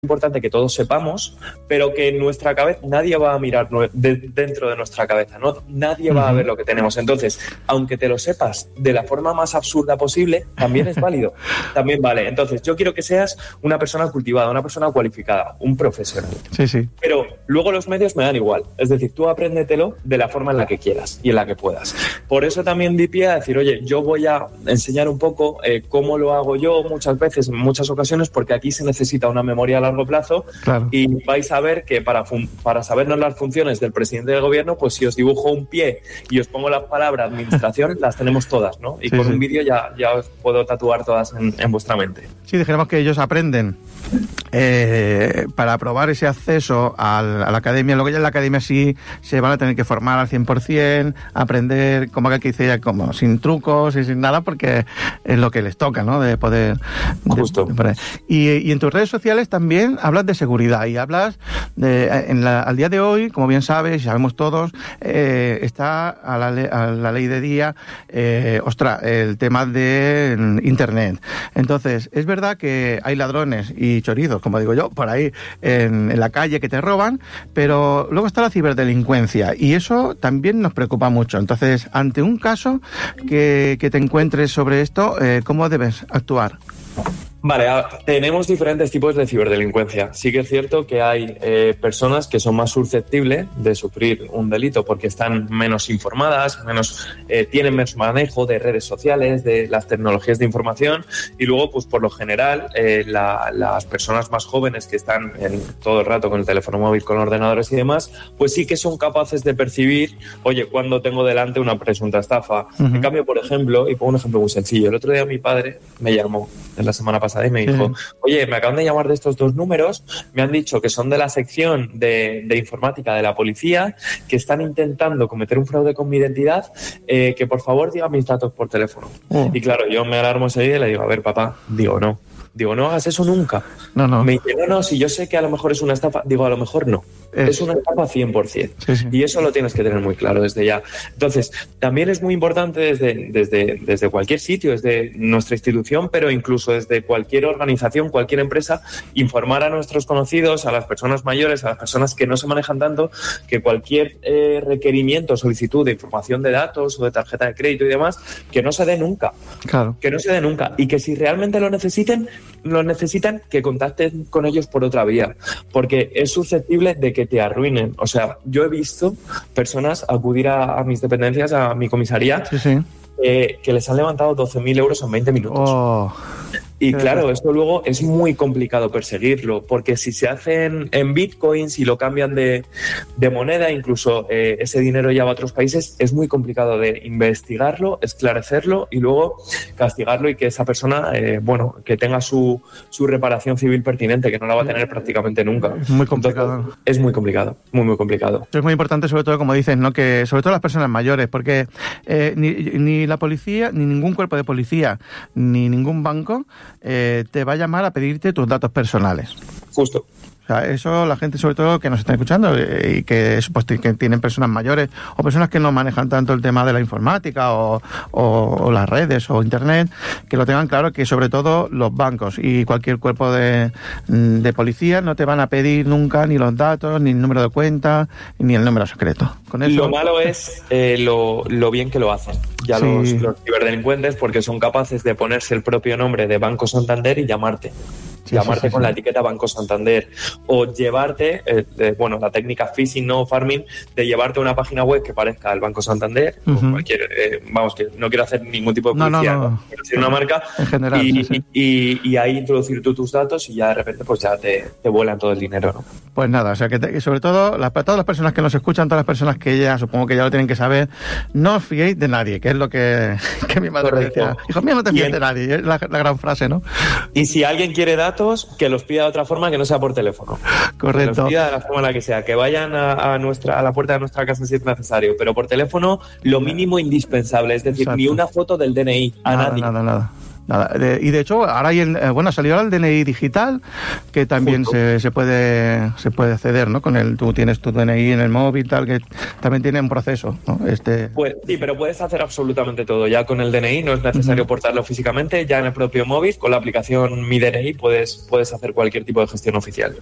importante que todos sepamos, pero que en nuestra cabeza nadie va a mirar dentro de nuestra cabeza, ¿no? Nadie va a ver lo que tenemos. Entonces, aunque te lo sepas de la forma más absurda posible, también es válido, también vale. Entonces, yo quiero que seas una persona cultivada, una persona cualificada, un profesional. Sí, sí. Pero luego los medios me dan igual. Es decir, tú apréndetelo de la forma en la que quieras y en la que puedas. Por eso también di pie a decir, oye, yo voy a enseñar un poco cómo lo hago yo muchas veces, en muchas ocasiones, porque aquí se necesita una memoria a largo plazo. Claro. Y vais a ver que para sabernos las funciones del presidente del gobierno, pues si os dibujo un pie y os pongo la palabra administración, las tenemos todas, ¿no? Y con un vídeo ya os puedo tatuar todas en vuestra mente. Sí, dijéramos que ellos aprenden para aprobar ese acceso a la academia. Luego ya en la academia sí se van a tener que formar al 100%, aprender, como que dice ella, como sin trucos y sin nada, porque es lo que les toca, ¿no? De poder... Justo. Y en tus redes sociales también hablas de seguridad y hablas al día de hoy, como bien sabes y sabemos todos, está a la ley de día el tema de Internet. Entonces, es verdad que hay ladrones y chorizos, como digo yo, por ahí en la calle que te roban, pero luego está la ciberdelincuencia y eso también nos preocupa mucho. Entonces, ante un caso que te encuentres sobre esto, ¿cómo debes actuar? Vale, tenemos diferentes tipos de ciberdelincuencia. Sí que es cierto que hay personas que son más susceptibles de sufrir un delito porque están menos informadas, tienen menos manejo de redes sociales, de las tecnologías de información, y luego, pues por lo general, las personas más jóvenes que están todo el rato con el teléfono móvil, con ordenadores y demás, pues sí que son capaces de percibir, oye, cuando tengo delante una presunta estafa. En cambio, por ejemplo, y pongo un ejemplo muy sencillo, el otro día mi padre me llamó en la semana pasada y me dijo, oye, me acaban de llamar de estos 2 números, me han dicho que son de la sección de informática de la policía, que están intentando cometer un fraude con mi identidad, que por favor diga mis datos por teléfono. Y claro, yo me alarmo enseguida y le digo, a ver, papá, no hagas eso nunca. No. Me dice, no, si yo sé que a lo mejor es una estafa, digo, a lo mejor no. Es una estafa 100%. Sí. Y eso lo tienes que tener muy claro desde ya. Entonces, también es muy importante desde cualquier sitio, desde nuestra institución, pero incluso desde cualquier organización, cualquier empresa, informar a nuestros conocidos, a las personas mayores, a las personas que no se manejan tanto, que cualquier requerimiento, solicitud de información de datos o de tarjeta de crédito y demás, que no se dé nunca. Claro. Que no se dé nunca. Y que si realmente lo necesitan, que contacten con ellos por otra vía, porque es susceptible de que te arruinen. O sea, yo he visto personas acudir a mis dependencias, a mi comisaría, que les han levantado 12.000 euros en 20 minutos. Y claro, esto luego es muy complicado perseguirlo, porque si se hacen en bitcoins y lo cambian de moneda, incluso ese dinero ya va a otros países, es muy complicado de investigarlo, esclarecerlo y luego castigarlo, y que esa persona, que tenga su reparación civil pertinente, que no la va a tener prácticamente nunca. Es muy complicado. Entonces, es muy complicado, muy complicado. Es muy importante, sobre todo, como dices, ¿no? Que sobre todo las personas mayores, porque ni la policía, ni ningún cuerpo de policía, ni ningún banco te va a llamar a pedirte tus datos personales. Justo. O sea, eso la gente, sobre todo, que nos está escuchando y que tienen personas mayores o personas que no manejan tanto el tema de la informática o las redes o internet, que lo tengan claro, que sobre todo los bancos y cualquier cuerpo de policía no te van a pedir nunca ni los datos, ni el número de cuenta, ni el número secreto. Con eso... Lo malo es lo bien que lo hacen ya los ciberdelincuentes, porque son capaces de ponerse el propio nombre de Banco Santander y llamarte con la etiqueta Banco Santander, o llevarte, la técnica phishing, no farming, de llevarte a una página web que parezca el Banco Santander, o cualquier, que no quiero hacer ningún tipo de publicidad, quiero decir una marca, en general, y ahí introducir tú tus datos y ya de repente pues ya te vuelan todo el dinero, ¿no? Pues nada, o sea que sobre todo, para todas las personas que nos escuchan, todas las personas que ya, supongo que ya lo tienen que saber, no os fiéis de nadie, que es lo que mi madre decía. Hijo mío, no te fíes de nadie, es la gran frase, ¿no? Y si alguien quiere datos, que los pida de otra forma, que no sea por teléfono. Correcto. Que los pida de la forma en la que sea, que vayan a la puerta de nuestra casa si es necesario, pero por teléfono lo mínimo indispensable, es decir, ni una foto del DNI a nadie. Nada. Nada, y de hecho, ahora hay ha salido el DNI digital, que también se puede acceder, ¿no? Tú tienes tu DNI en el móvil, tal, que también tiene un proceso, ¿no? Pues, sí, pero puedes hacer absolutamente todo. Ya con el DNI no es necesario portarlo físicamente, ya en el propio móvil, con la aplicación Mi DNI puedes hacer cualquier tipo de gestión oficial.